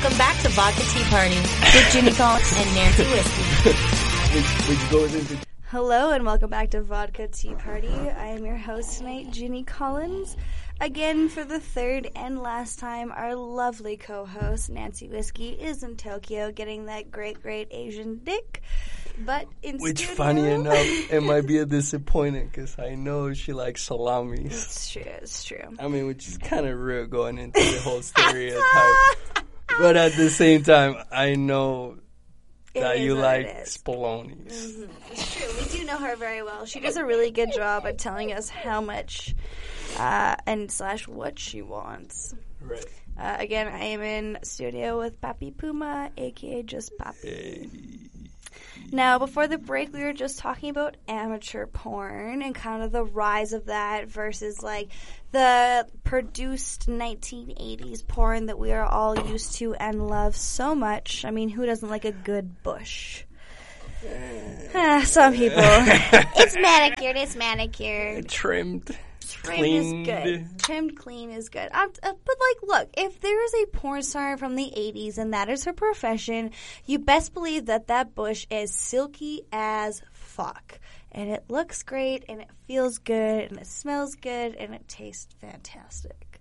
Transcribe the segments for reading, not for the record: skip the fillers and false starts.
Welcome back to Vodka Tea Party with Ginny Collins and Nancy Whiskey. Which goes into... Hello and welcome back to Vodka Tea Party. I am your host tonight, Ginny Collins. Again, for the third and last time, our lovely co-host, Nancy Whiskey, is in Tokyo getting that great Asian dick. But in Which, studio, funny enough, it might be a disappointment because I know she likes salamis. It's true. I mean, which is kind of real going into the whole stereotype. But at the same time, I know that you like spalonis. Mm-hmm. It's true. We do know her very well. She does a really good job at telling us how much and / what she wants. Right. Again, I am in studio with Papi Puma, a.k.a. just Papi. Hey. Now, before the break, we were just talking about amateur porn and kind of the rise of that versus, like, the produced 1980s porn that we are all used to and love so much. I mean, who doesn't like a good bush? Some people. It's manicured. Trimmed. Trimmed is good. Trimmed clean is good. But, like, look, if there is a porn star from the 80s and that is her profession, you best believe that that bush is silky as fuck. And it looks great, and it feels good, and it smells good, and it tastes fantastic.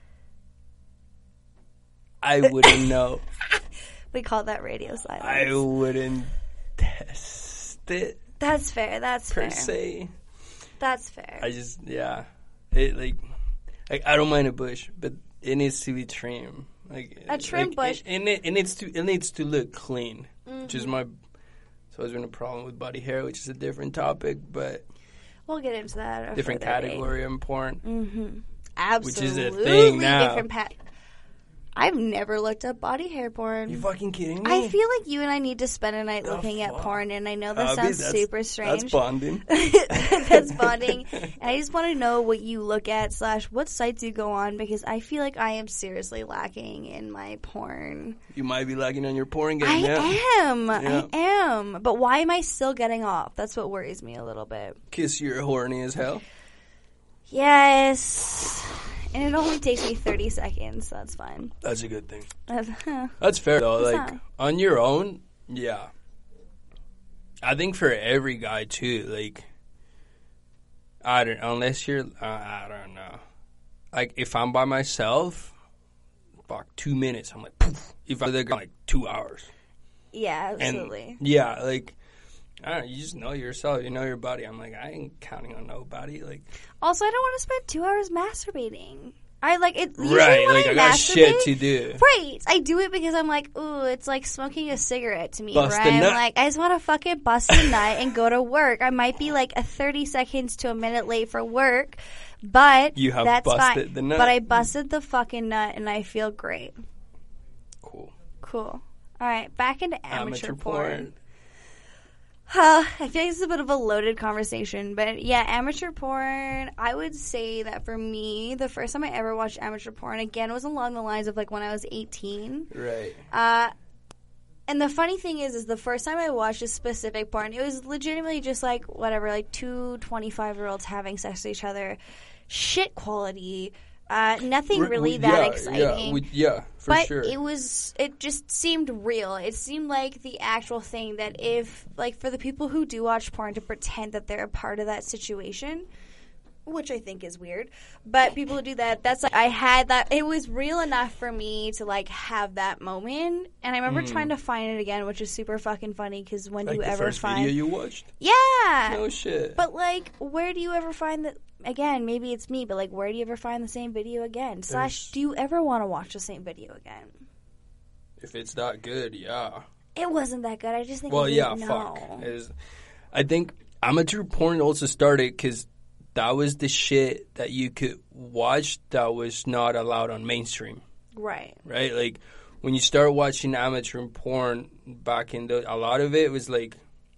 I wouldn't know. We call that radio silence. I wouldn't test it. That's fair. Per se. That's fair. I just, yeah. It, like, I don't mind a bush, but it needs to be trimmed. Like a trim bush. It needs to look clean, which is my... It's always been a problem with body hair, which is a different topic, but... We'll get into that. Different category in porn. Mm-hmm. Absolutely. Which is a thing now. I've never looked up body hair porn. You fucking kidding me? I feel like you and I need to spend a night looking at porn, and I know that sounds super strange. That's bonding. That's bonding. And I just want to know what you look at / what sites you go on, because I feel like I am seriously lacking in my porn. You might be lacking on your porn game. I am. But why am I still getting off? That's what worries me a little bit. Kiss, you're horny as hell. Yes. And it only takes me 30 seconds, so that's fine. That's a good thing. That's fair, though. Like, on your own, yeah. I think for every guy, too, like, unless you're, I don't know. Like, if I'm by myself, fuck, 2 minutes, I'm like, poof. If I'm there, like, 2 hours. Yeah, absolutely. And, yeah, like, I don't know, you just know yourself, you know your body. I'm like, I ain't counting on nobody. Like, also, I don't want to spend 2 hours masturbating. I like it. Right, like I got shit to do. Right, I do it because I'm like, ooh, it's like smoking a cigarette to me, Bust right? a nut. I'm like, I just want to fucking bust a nut and go to work. I might be like a 30 seconds to a minute late for work, but you have that's busted fine. the nut. But I busted the fucking nut, and I feel great. Cool. All right, back into amateur porn. I feel like this is a bit of a loaded conversation, but yeah, amateur porn, I would say that for me, the first time I ever watched amateur porn, again, was along the lines of like when I was 18. Right. And the funny thing is the first time I watched a specific porn, it was legitimately just like, whatever, like two 25-year-olds having sex with each other. Shit quality. Nothing really that exciting. For but sure. It just seemed real. It seemed like the actual thing that if, like, for the people who do watch porn to pretend that they're a part of that situation, which I think is weird, but people who do that, that's like, I had that, it was real enough for me to, like, have that moment, and I remember trying to find it again, which is super fucking funny, because when do you ever find... Like the first video you watched? Yeah! No shit. But, like, where do you ever find that... Again, maybe it's me, but, like, where do you ever find the same video again? / do you ever want to watch the same video again? If it's that good, yeah. It wasn't that good. I just think fuck. I think amateur porn also started because that was the shit that you could watch that was not allowed on mainstream. Right. Right? Like, when you start watching amateur porn back in a lot of it was, like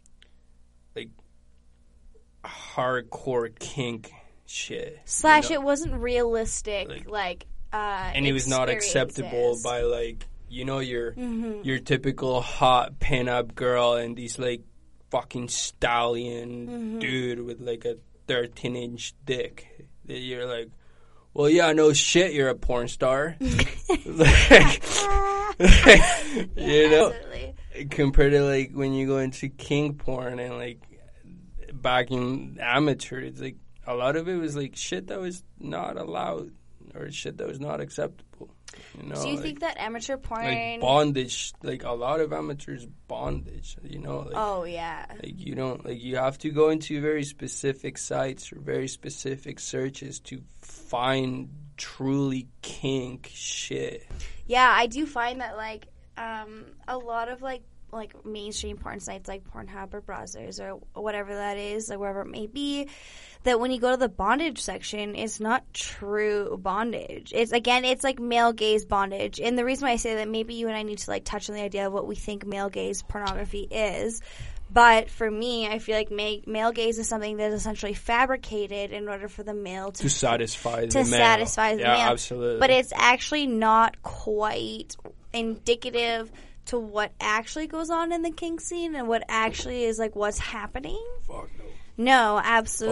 hardcore kink shit. / it wasn't realistic, and it was not acceptable by, like, you know, your typical hot pin-up girl and these, like, fucking stallion dude with, like, a 13-inch dick. That you're like, well, yeah, no shit, you're a porn star. Like, You know, absolutely. compared to like when you go into king porn and like back in amateur, it's like a lot of it was like shit that was not allowed or shit that was not acceptable. You know, do you think that amateur porn, like bondage, like a lot of amateurs bondage, you know? Like, oh yeah, like you don't, like you have to go into very specific sites or very specific searches to find truly kink shit. yeah, I do find that like a lot of like mainstream porn sites like Pornhub or Brazzers or whatever that is, or wherever it may be, that when you go to the bondage section, it's not true bondage. It's like male gaze bondage. And the reason why I say that, maybe you and I need to like touch on the idea of what we think male gaze pornography is. But for me, I feel like male gaze is something that is essentially fabricated in order for the male to satisfy the male. Satisfy the male. Absolutely. But it's actually not quite indicative to what actually goes on in the kink scene and what actually is like what's happening. Fuck no. No, absolutely